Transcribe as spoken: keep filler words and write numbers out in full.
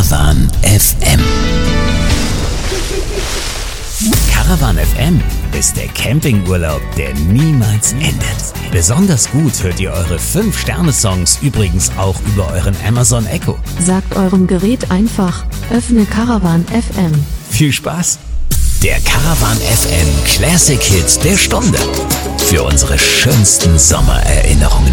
Caravan F M. Caravan F M ist der Campingurlaub, der niemals endet. Besonders gut hört ihr eure fünf Sterne Songs übrigens auch über euren Amazon Echo. Sagt eurem Gerät einfach, öffne Caravan F M. Viel Spaß! Der Caravan F M Classic Hits der Stunde. Für unsere schönsten Sommererinnerungen.